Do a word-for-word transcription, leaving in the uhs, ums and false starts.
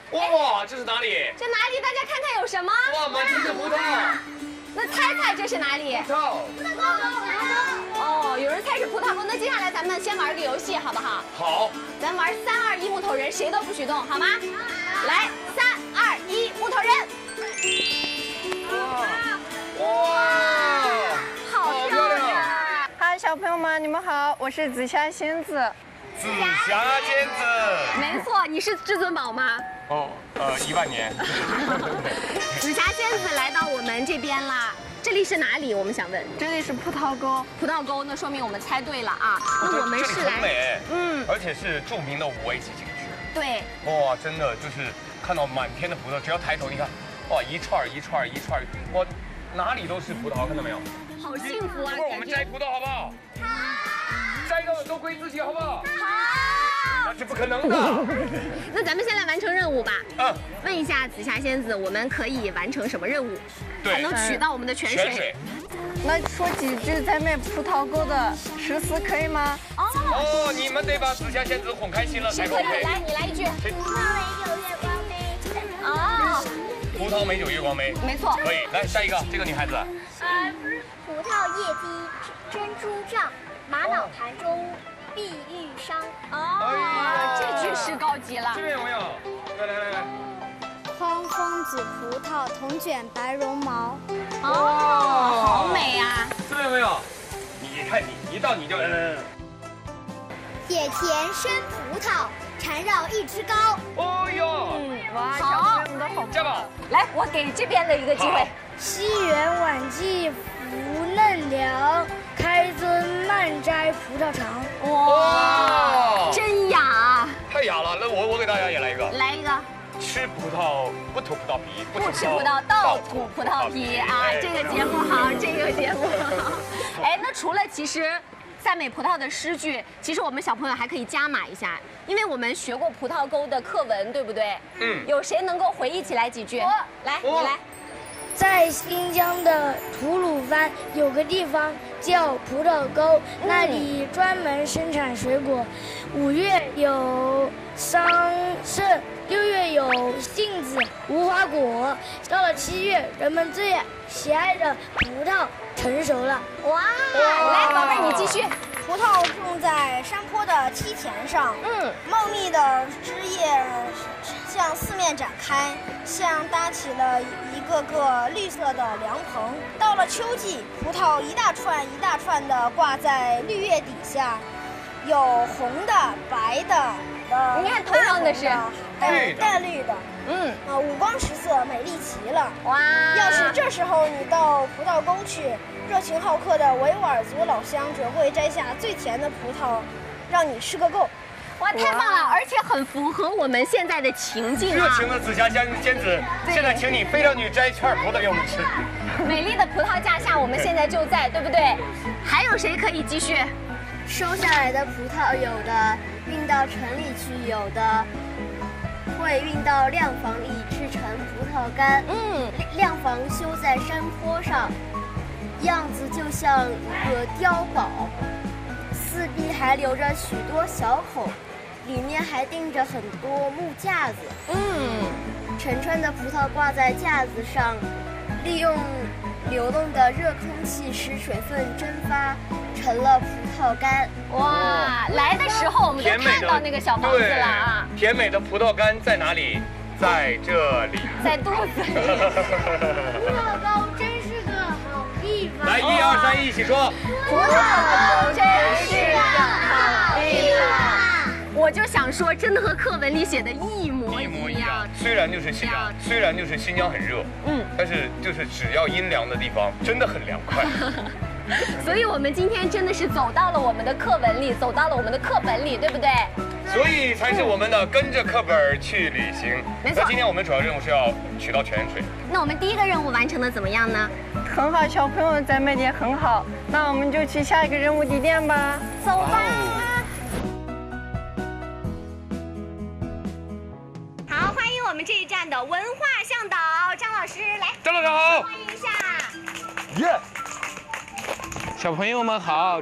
哇，这是哪里？ 这哪里？大家看看有什么？ 哇，满地的葡萄。 那猜猜这是哪里？ 葡萄。 哦，有人猜是葡萄沟。那接下来咱们先玩个游戏，好不好？ 好。 咱玩三二一木头人，谁都不许动，好吗？来，三二一木头人。 哇， 好漂亮！ 嗨，小朋友们，你们好，我是紫霞仙子。 紫霞仙子。 没错，你是至尊宝吗？ 哦，呃，一万年。 紫霞仙子来到我们这边啦。这里是哪里？我们想问。 这里是葡萄沟。 葡萄沟，那说明我们猜对了啊。那我们是来。 很美， 嗯， 而且是著名的五 A 级景区。 对。 哇，真的就是看到满天的葡萄，只要抬头，你看，哇，一串一串一串，哇，哪里都是葡萄，看到没有？ 好幸福啊！ 一会儿我们摘葡萄好不好？好。摘到的都归自己，好不好？ 好。 那是不可能的。 那咱们先来完成任务吧。 嗯。 问一下紫霞仙子，我们可以完成什么任务，才能取到我们的泉水？ 泉水。 那说几句赞美葡萄沟的诗词可以吗？ 哦。 哦，你们得把紫霞仙子哄开心了才可以。 OK。 来，你来一句。 葡萄美酒月光杯。 哦。 葡萄美酒月光杯。 没错。 可以，来下一个，这个女孩子。 呃，葡萄叶低珍珠帐，玛瑙坛中碧玉觞。 哦，这句诗高级了。 这边有没有？来来来来。 荒风紫葡萄，同卷白绒毛。 哦，好美呀！ 这边有没有？你看你一到你就嗯。 野田生葡萄，缠绕一枝高。 哦哟。 嗯， 哇，小好朋友们都好。 加宝。 来，我给这边的一个机会。 西园晚季福嫩凉，开尊慢摘葡萄长。 哇，真雅！ 太雅了，那我我给大家也来一个。 来一个。 吃葡萄不吐葡萄皮， 不吃葡萄倒吐葡萄皮啊！这个节目好，这个节目好。哎，那除了其实赞美葡萄的诗句，其实我们小朋友还可以加码一下，因为我们学过葡萄沟的课文，对不对？嗯。有谁能够回忆起来几句？来，你来。 在新疆的吐鲁番有个地方叫葡萄沟，那里专门生产水果。五月有桑葚，六月有杏子、无花果，到了七月，人们最喜爱的葡萄成熟了。 哇！来，宝贝儿，你继续。 葡萄种在山坡的梯田上， 嗯， 茂密的枝叶向四面展开，像搭起了一个个绿色的凉棚。到了秋季，葡萄一大串一大串的挂在绿叶底下，有红的、白的，呃， 你看头上的是淡淡绿的， 嗯， 呃，五光十色，美丽极了。 哇！ 要是这时候你到葡萄沟去，热情好客的维吾尔族老乡准会摘下最甜的葡萄，让你吃个够。 哇，太棒了，而且很符合我们现在的情境啊！ 热情的紫霞仙仙子，现在请你飞上去摘一圈葡萄给我们吃。 美丽的葡萄架下，我们现在就在，对不对？还有谁可以继续？ 收下来的葡萄，有的运到城里去，有的会运到晾房里制成葡萄干。 嗯， 晾房修在山坡上，样子就像一个碉堡，四壁还留着许多小孔，里面还钉着很多木架子。 嗯， 成串的葡萄挂在架子上，利用流动的热空气使水分蒸发，成了葡萄干。 哇，来的时候我们就看到那个小房子了啊！ 甜美的葡萄干在哪里？在这里， 在肚子里。 葡萄沟真是个好地方。 来，一二三，一起说。 葡萄沟真是个好地方。我就想说，真的和课文里写的一模一模一样样。。虽然就是新疆，虽然就是新疆很热， 嗯， 但是就是只要阴凉的地方，真的很凉快。 所以我们今天真的是走到了我们的课文里，走到了我们的课本里，对不对？ 所以才是我们的跟着课本去旅行。 没错那今天我们主要任务是要取到泉水。 那我们第一个任务完成的怎么样呢？ 很好，小朋友赞美点很好。那我们就去下一个任务地点吧。 走吧。好，欢迎我们这一站的文化向导张老师来， 张老师好。 欢迎一下。 耶！小朋友们好。